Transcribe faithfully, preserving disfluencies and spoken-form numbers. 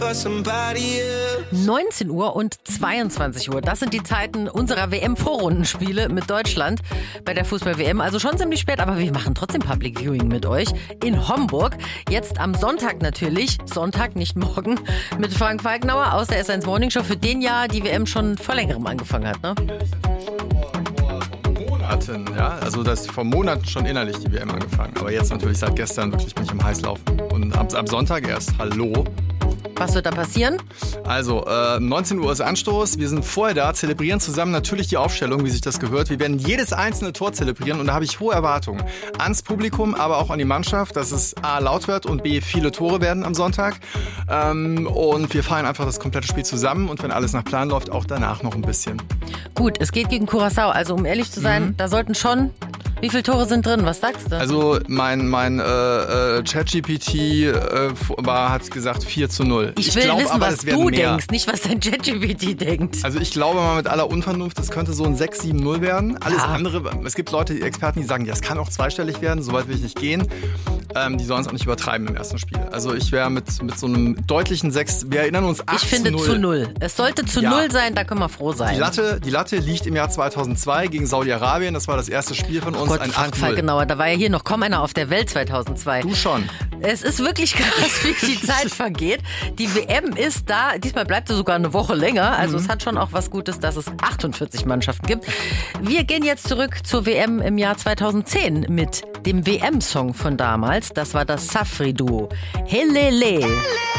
neunzehn Uhr und zweiundzwanzig Uhr, das sind die Zeiten unserer W M-Vorrundenspiele mit Deutschland bei der Fußball-W M. Also schon ziemlich spät, aber wir machen trotzdem Public Viewing mit euch in Homburg. Jetzt am Sonntag natürlich, Sonntag, nicht morgen, mit Frank Falkenauer aus der S eins Morning Show, für den ja die W M schon vor längerem angefangen hat, ne? Monaten, ja, also das vor Monaten schon innerlich die W M angefangen. Aber jetzt natürlich seit gestern wirklich bin ich im Heißlaufen. Und ab, ab Sonntag erst, hallo. Was wird da passieren? Also, äh, neunzehn Uhr ist Anstoß. Wir sind vorher da, zelebrieren zusammen natürlich die Aufstellung, wie sich das gehört. Wir werden jedes einzelne Tor zelebrieren und da habe ich hohe Erwartungen. Ans Publikum, aber auch an die Mannschaft, dass es A, laut wird und B, viele Tore werden am Sonntag. Ähm, und wir feiern einfach das komplette Spiel zusammen und wenn alles nach Plan läuft, auch danach noch ein bisschen. Gut, es geht gegen Curaçao, also um ehrlich zu sein, mhm. da sollten schon... Wie viele Tore sind drin? Was sagst du? Also mein, mein äh, äh, ChatGPT äh, war, hat gesagt vier zu null. Ich, ich will glaub, wissen, aber, was du mehr. denkst, nicht was dein ChatGPT denkt. Also ich glaube mal mit aller Unvernunft, das könnte so ein sechs, sieben null werden. Alles ja. andere, es gibt Leute, die Experten, die sagen, ja, es kann auch zweistellig werden, so weit will ich nicht gehen. Ähm, die sollen es auch nicht übertreiben im ersten Spiel. Also ich wäre mit, mit so einem deutlichen sechs, wir erinnern uns, acht Ich finde zu null. Es sollte zu ja. null sein, da können wir froh sein. Die Latte, die Latte liegt im Jahr zweitausendzwei gegen Saudi-Arabien, das war das erste Spiel von uns. Gott, ein Frank Falkenauer, da war ja hier noch kaum einer auf der Welt zweitausendzwei. Du schon. Es ist wirklich krass, wie die Zeit vergeht. Die W M ist da, diesmal bleibt sie sogar eine Woche länger. Also mhm. es hat schon auch was Gutes, dass es achtundvierzig Mannschaften gibt. Wir gehen jetzt zurück zur W M im Jahr zweitausendzehn mit dem W M-Song von damals. Das war das Safri-Duo. Helele.